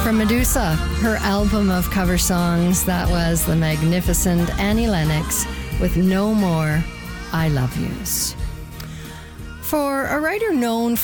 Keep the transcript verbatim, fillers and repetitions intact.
From Medusa, her album of cover songs, that was the magnificent Annie Lennox with No More I Love Yous. For a writer known for